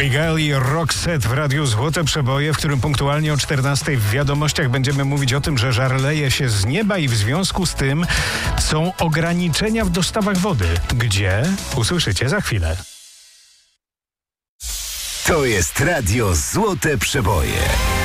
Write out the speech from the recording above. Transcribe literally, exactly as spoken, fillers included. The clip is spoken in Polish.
Abigail i Roxette w Radiu Złote Przeboje, w którym punktualnie o czternastej w wiadomościach będziemy mówić o tym, że żar leje się z nieba i w związku z tym są ograniczenia w dostawach wody. Gdzie? Usłyszycie za chwilę. To jest Radio Złote Przeboje.